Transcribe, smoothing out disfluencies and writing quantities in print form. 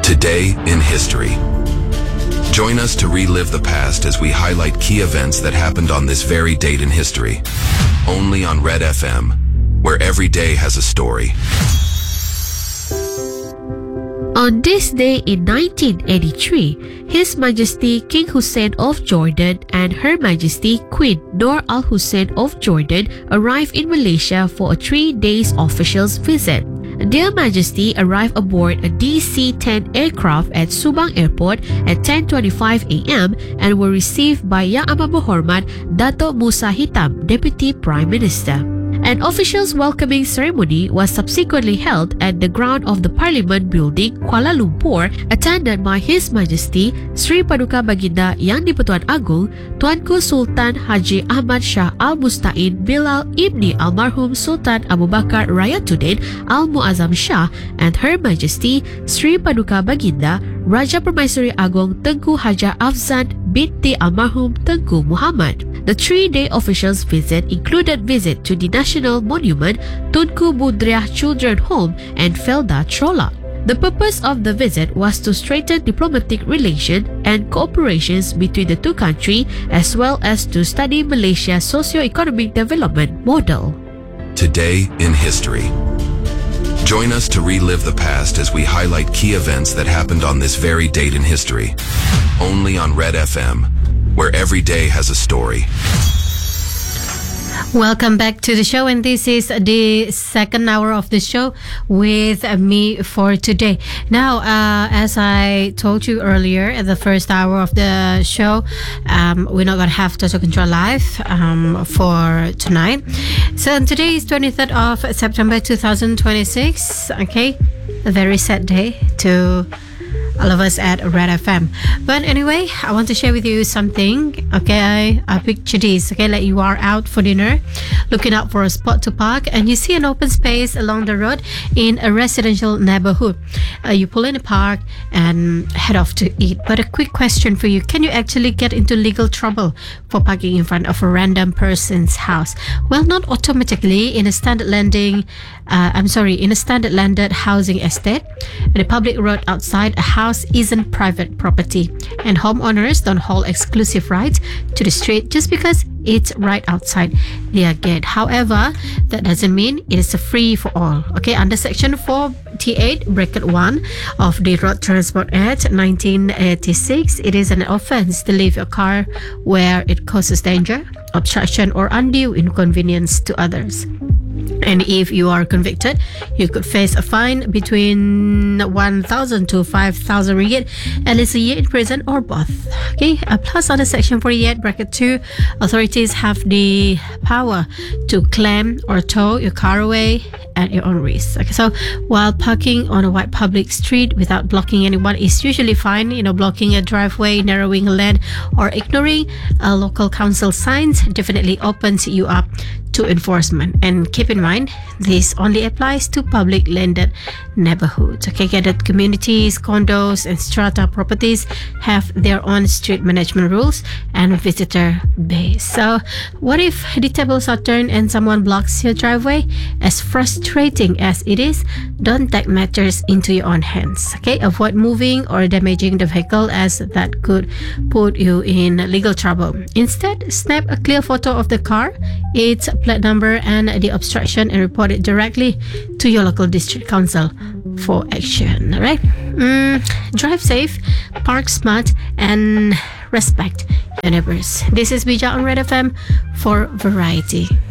Today in history. Join us to relive the past as we highlight key events that happened on this very date in history. Only on Red FM, where every day has a story. On this day in 1983, His Majesty King Hussein of Jordan and Her Majesty Queen Noor Al Hussein of Jordan arrived in Malaysia for a 3-day official visit. Their Majesty arrived aboard a DC-10 aircraft at Subang Airport at 10:25 a.m. and were received by Yang Amat Berhormat Datuk Musa Hitam, Deputy Prime Minister. An official's welcoming ceremony was subsequently held at the ground of the Parliament Building, Kuala Lumpur, attended by His Majesty Sri Paduka Baginda Yang di-Pertuan Agong Tuanku Sultan Haji Ahmad Shah Al-Mustain Bilal Ibni Almarhum Sultan Abu Bakar Rayatuddin Al-Muazzam Shah and Her Majesty Sri Paduka Baginda Raja Permaisuri Agong Tengku Hajar Afzan binti Almarhum Tengku Muhammad. The 3-day official's visit included visit to the National Monument, Tunku Budriah Children Home and Felda Trola. The purpose of the visit was to strengthen diplomatic relations and cooperations between the two countries as well as to study Malaysia's socio-economic development model. Today in history. Join us to relive the past as we highlight key events that happened on this very date in history. Only on Red FM, where every day has a story. Welcome back to the show, and this is the second hour of the show with me for today. Now, as I told you earlier, at the first hour of the show, we're not going to have Total Control Live for tonight. So today is 23rd of September 2026. Okay, a very sad day to all of us at Red FM. But anyway, I want to share with you something. Okay, I picture this. Okay, like you are out for dinner, looking out for a spot to park, and you see an open space along the road in a residential neighborhood. You pull in the park and head off to eat. But a quick question for you: can you actually get into legal trouble for parking in front of a random person's house? Well, not automatically. In a standard landed housing estate, the public road outside a house isn't private property, and homeowners don't hold exclusive rights to the street just because it's right outside their gate. However, that doesn't mean it is free for all. Okay, under Section 48, Bracket 1 of the Road Transport Act 1986, it is an offence to leave your car where it causes danger, obstruction, or undue inconvenience to others. And if you are convicted, you could face a fine between 1,000 to 5,000 ringgit, at least a year in prison, or both. Okay. Plus, under Section 48, Bracket 2, authorities have the power to claim or tow your car away at your own risk. Okay. So, while parking on a wide public street without blocking anyone is usually fine, blocking a driveway, narrowing a lane, or ignoring local council signs definitely opens you up to enforcement. And keep in mind, this only applies to public landed neighborhoods. Okay, gated communities, condos, and strata properties have their own street management rules and visitor bays. So, what if the tables are turned and someone blocks your driveway? As frustrating as it is, don't take matters into your own hands. Okay, avoid moving or damaging the vehicle, as that could put you in legal trouble. Instead, snap a clear photo of the car, its plate number, and the obstruction, and report it directly to your local district council for action. All right. Drive safe, park smart, and respect your neighbors. This is Bija on Red FM for Variety.